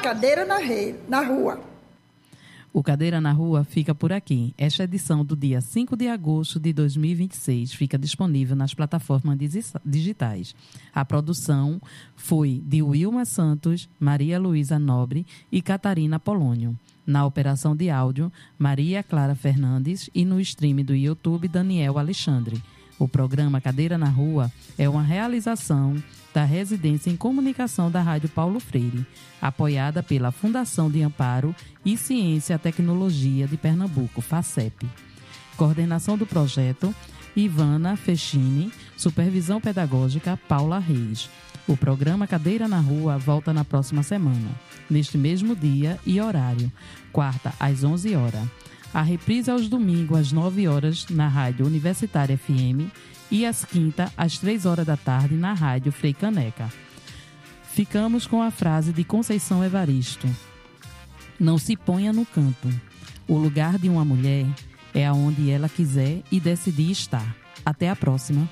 Cadeira na Rua. O Cadeira na Rua fica por aqui. Esta edição do dia 5 de agosto de 2026 fica disponível nas plataformas digitais. A produção foi de Wilma Santos, Maria Luísa Nobre e Catarina Polônio. Na operação de áudio, Maria Clara Fernandes e no stream do YouTube, Daniel Alexandre. O programa Cadeira na Rua é uma realização da Residência em Comunicação da Rádio Paulo Freire, apoiada pela Fundação de Amparo e Ciência e Tecnologia de Pernambuco, FACEP. Coordenação do projeto, Ivana Fechini. Supervisão pedagógica, Paula Reis. O programa Cadeira na Rua volta na próxima semana, neste mesmo dia e horário, quarta às 11 horas. A reprise aos domingos às 9 horas na Rádio Universitária FM e às quintas às 3 horas da tarde na Rádio Frei Caneca. Ficamos com a frase de Conceição Evaristo: não se ponha no canto. O lugar de uma mulher é aonde ela quiser e decidir estar. Até a próxima.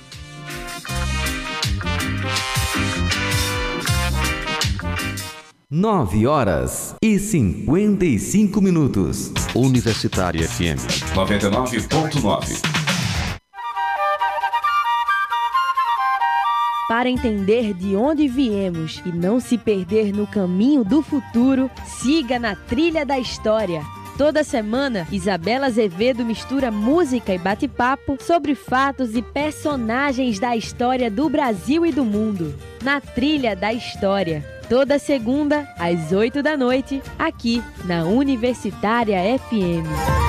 Nove horas e 55 minutos. Universitária FM 99.9. Para entender de onde viemos e não se perder no caminho do futuro, siga na Trilha da História. Toda semana, Isabela Azevedo mistura música e bate-papo sobre fatos e personagens da história do Brasil e do mundo. Na Trilha da História. Toda segunda, às 8 da noite, aqui na Universitária FM.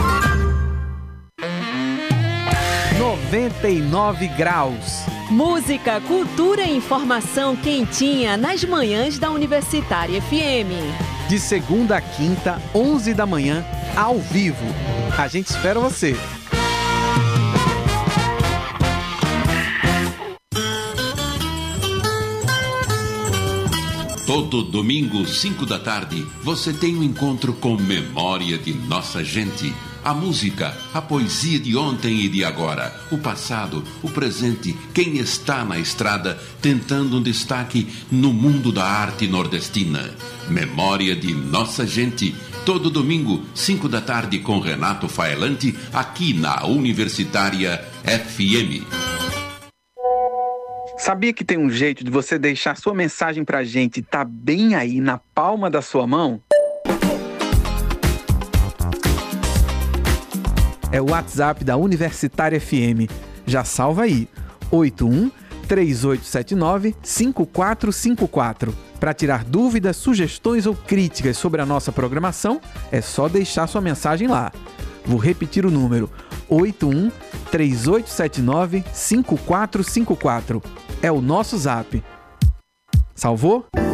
99 graus. Música, cultura e informação quentinha nas manhãs da Universitária FM. De segunda a quinta, 11 da manhã, ao vivo. A gente espera você. Todo domingo, 5 da tarde, você tem um encontro com Memória de Nossa Gente. A música, a poesia de ontem e de agora, o passado, o presente, quem está na estrada tentando um destaque no mundo da arte nordestina. Memória de Nossa Gente. Todo domingo, 5 da tarde, com Renato Faelante, aqui na Universitária FM. Sabia que tem um jeito de você deixar sua mensagem pra gente tá bem aí na palma da sua mão? É o WhatsApp da Universitária FM. Já salva aí, 81-3879-5454. Para tirar dúvidas, sugestões ou críticas sobre a nossa programação, é só deixar sua mensagem lá. Vou repetir o número, 81-3879-5454. É o nosso zap. Salvou?